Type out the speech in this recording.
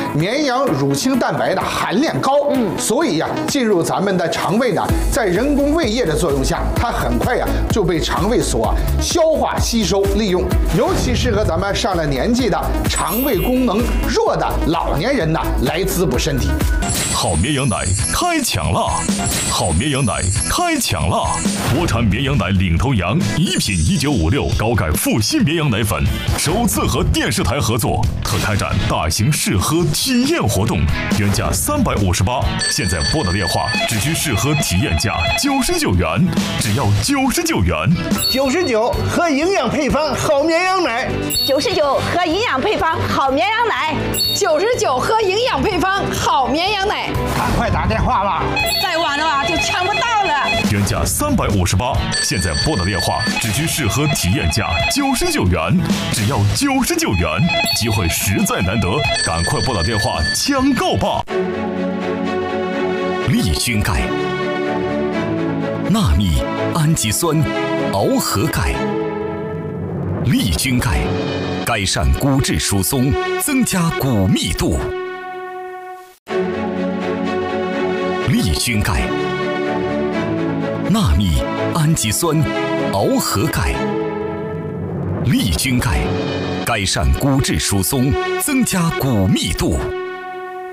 绵羊乳清蛋白的含量高，所以进入咱们的肠胃呢，在人工胃液的作用下，它很快就被肠胃所消化吸收利用，尤其适合咱们上了年纪的肠胃功能弱的老年人呢来滋补身体。 好绵羊奶开抢啦！好绵羊奶开抢啦！国产绵羊奶领头羊一品1956高钙复吸绵羊奶粉首次和电视台合作，特开展大型试喝体验活动，原价358，现在拨打电话只需试喝体验价99元，只要99元。 99和营养配方好绵羊奶 ，99和营养配方好绵羊奶 ，99和营养配方好绵羊奶。 赶快打电话吧， 再晚的话就抢不到了。 原价358，现在拨打电话只需试喝体验价99元，只要99元，机会实在难得，赶快拨打电话抢购吧！ 利菌钙、纳米氨基酸螯合钙，利菌钙改善骨质疏松，增加骨密度。利菌钙、纳米氨基酸螯合钙，利菌钙改善骨质疏松，增加骨密度。